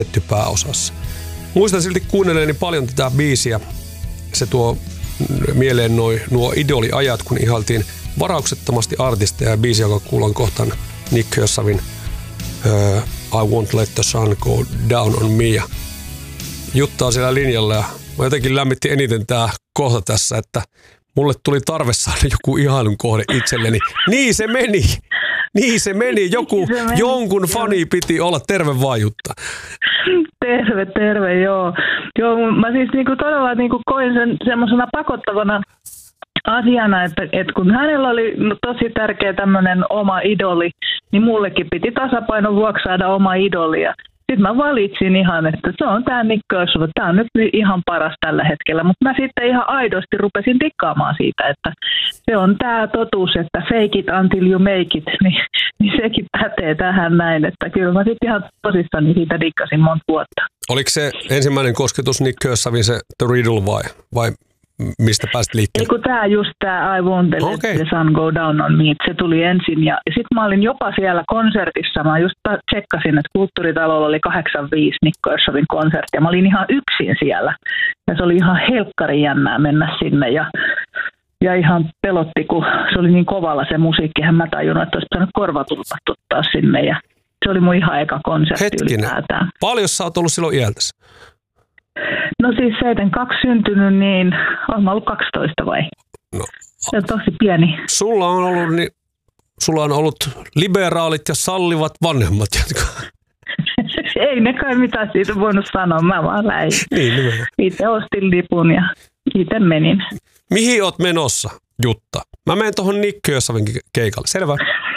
pääosassa. Muistan silti kuunnelleeni paljon tätä biisiä. Se tuo mieleen nuo idoliajat, kun ihailtiin varauksettomasti artisteja ja biisi, joka kuullaan kohtaan Nick Kershavin I Won't Let the Sun Go Down on Me. Ja Jutta on siellä linjalla ja mä jotenkin lämmitti eniten tää kohta tässä, että mulle tuli tarve saada joku ihailun kohde itselleni. Niin se meni! Niin se meni. Jonkun fani piti olla. Terve vaan, Jutta. Terve, joo. Joo, mä siis todella koin sen semmoisena pakottavana asiana, että kun hänellä oli tosi tärkeä tämmöinen oma idoli, niin mullekin piti tasapainon vuoksi saada oma idolia. Sitten mä valitsin ihan, että se on tää Nick Kershaw, tää on nyt ihan paras tällä hetkellä, mutta mä sitten ihan aidosti rupesin tikkaamaan siitä, että se on tää totuus, että fake it until you make it, niin sekin pätee tähän näin, että kyllä mä sitten ihan tosissani siitä dikkasin monta vuotta. Oliko se ensimmäinen kosketus Nick Kershavin se The Riddle vai mistä pääsit liikkeelle? Eiku tää I Won't Let the Sun Go Down on Me, se tuli ensin ja sitten mä olin jopa siellä konsertissa, mä just tsekkasin, että Kulttuuritalolla oli 85 Nick Kershavin konsertti ja mä olin ihan yksin siellä ja se oli ihan helkkari jännää mennä sinne ja ihan pelotti, kun se oli niin kovalla se musiikki, hän mä tajunnut, että olisi pitänyt korvatulpat ottaa sinne ja se oli mun ihan eka konsertti ylipäätään. Paljon sä oot ollut silloin iältäsi? No siis 72 syntynyt, niin olen ollut 12 vai? No. Se on tosi pieni. Sulla on ollut liberaalit ja sallivat vanhemmat, jotka... Ei ne kai mitään siitä voinut sanoa, mä vaan lähdin. Niin, itse ostin lipun ja itse menin. Mihin oot menossa, Jutta? Mä menen tuohon Nick Kershavin keikalle, selvä?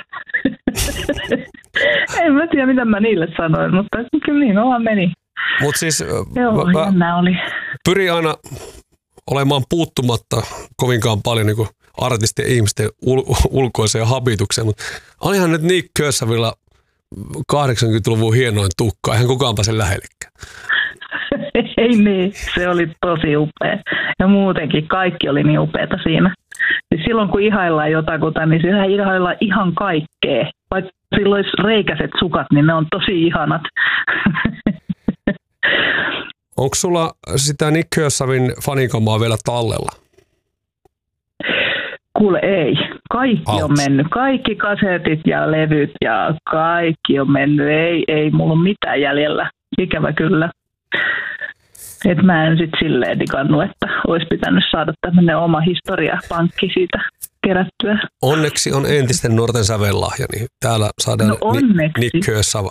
En mä tiedä, mitä mä niille sanoin, mutta kyllä niin vaan meni. Mut siis jännä oli. Pyrin aina olemaan puuttumatta kovinkaan paljon niin kuin artistien ja ihmisten ulkoiseen habitukseen, mutta olihan nyt Nick Kershavilla 80-luvun hienoin tukka, eihän kukaan pääse lähellekään. Ei niin, se oli tosi upea. Ja muutenkin kaikki oli niin upeata siinä. Siis silloin kun ihaillaan jotakuta, niin siellä ihaillaan ihan kaikkea. Vaikka silloin olisi reikäiset sukat, niin ne on tosi ihanat. Onko sulla sitä Nick Kershavin fanikamaa vielä tallella? Kuule ei. Kaikki on mennyt. Kaikki kasetit ja levyt ja kaikki on mennyt. Ei mulla ole mitään jäljellä. Ikävä kyllä. Et mä en sitten silleen digannut, että olisi pitänyt saada tämmöinen oma historiapankki siitä kerättyä. Onneksi on entisten nuorten sävellahja, niin täällä saadaan Nick Kershaw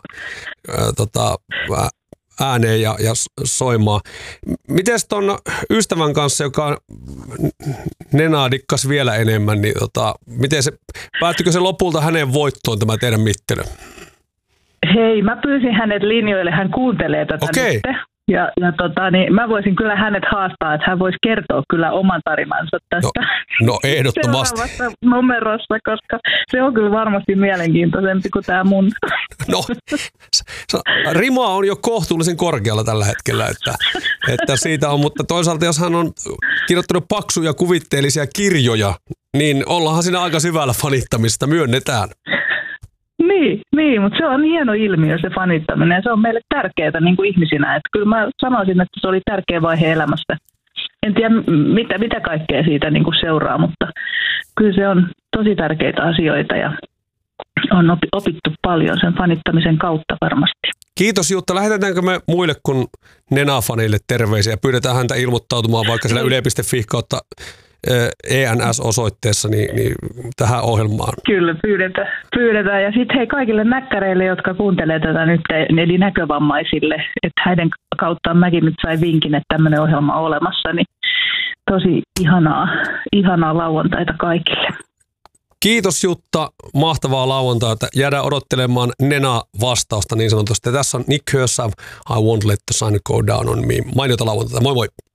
ääneen ja soimaan. Mites ton ystävän kanssa, joka nenaa dikkas vielä enemmän, niin päättykö se lopulta hänen voittoon tämä teidän mittely? Hei, mä pyysin hänet linjoille, hän kuuntelee tätä nyt. Ja niin mä voisin kyllä hänet haastaa, että hän voisi kertoa kyllä oman tarinansa tästä no ehdottomasti numerossa, koska se on kyllä varmasti mielenkiintoisempi kuin tämä mun. No, rima on jo kohtuullisen korkealla tällä hetkellä, että siitä on, mutta toisaalta jos hän on kirjoittanut paksuja kuvitteellisia kirjoja, niin ollaanhan siinä aika syvällä fanittamista, myönnetään. Niin, mutta se on hieno ilmiö se fanittaminen ja se on meille tärkeää niin kuin ihmisinä. Että kyllä mä sanoisin, että se oli tärkeä vaihe elämästä. En tiedä mitä kaikkea siitä niin kuin seuraa, mutta kyllä se on tosi tärkeitä asioita ja on opittu paljon sen fanittamisen kautta varmasti. Kiitos Jutta. Lähetetäänkö me muille kuin Nena-faneille terveisiä? Pyydetään häntä ilmoittautumaan vaikka siellä yle.fi kautta ENS-osoitteessa niin tähän ohjelmaan. Kyllä, pyydetään. Ja sitten hei kaikille näkkäreille, jotka kuuntelee tätä nyt, eli näkövammaisille, että heidän kauttaan mäkin nyt sain vinkin, että tämmöinen ohjelma on olemassa, niin tosi ihanaa lauantaita kaikille. Kiitos Jutta, mahtavaa lauantaita. Jäädään odottelemaan Nena-vastausta niin sanotusti. Tässä on Nick Kershaw, I Won't Let the Sun Go Down on Me. Mainiota lauantaita, moi moi!